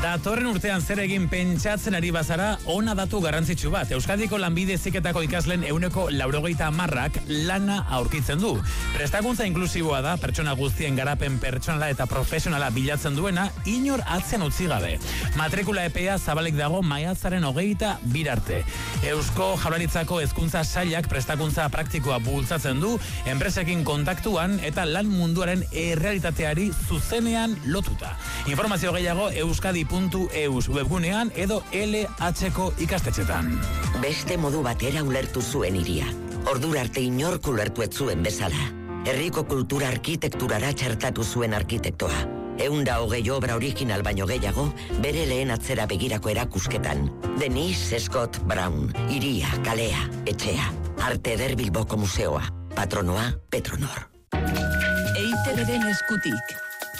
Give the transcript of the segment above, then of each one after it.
Datorren urtean zer egin pentsatzen ari bazara, ona datu garrantzitsu bat. Euskadiko lanbide heziketako ikasleen 80%ak lana aurkitzen du. Prestakuntza inklusiboa da, pertsona guztien garapen pertsonala eta profesionala bilatzen duena, inor atzean utzi gabe. Matrikula epea zabalik dago maiatzaren 22 arte. Eusko Jaurlaritzako hezkuntza sailak prestakuntza praktikoa bultzatzen du, enpresekin kontaktuan eta lan munduaren errealitateari zuzenean lotuta. Informazio gehiago euskadi.eus webgunean edo LH-ko ikastetxetan. Beste modu batera ulertu zuen hiria. Ordura arte inork ulertu ez zuen bezala. Herriko kultura arkitekturara txertatu zuen arkitektoa. 120 obra original baino gehiago, bere lehen atzera begirako erakusketan. Denise Scott Brown, hiria, kalea, etxea. Arte eder Bilboko museoa. Patronoa, Petronor. EITB-den eskutik.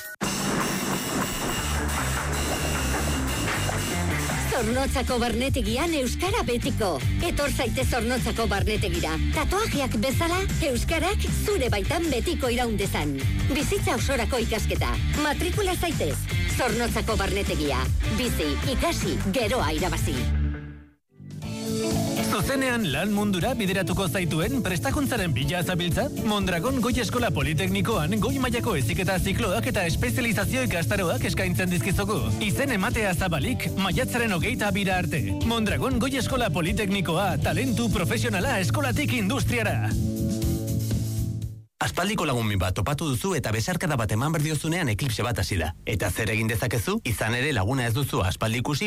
Zornotzako barnetegian euskara betiko. Etor zaitez Zornotzako barnetegira. Tatuajeak bezala, euskarak zure baitan betiko iraundezan. Bizitza osorako ikasketa. Matrikula zaitez. Zornotzako barnetegia. Bizi, ikasi, geroa irabazi. Zuzenean lan mundura bideratuko zaituen prestakuntzaren bila zabiltza? Mondragon Goi Eskola Politeknikoan goi mailako heziketa zikloak eta espezializazio ikastaroak eskaintzen dizkizugu. Izen ematea zabalik, maiatzaren 22 arte. Mondragon Goi Eskola Politeknikoa, talentu profesionala eskolatik industriara. Aspaldiko lagunmin bat topatu duzu eta besarkada bat eman berdiozunean eklipse bat hasi da. Eta zer egin dezakezu? Izan ere laguna ez duzu aspaldi ikusi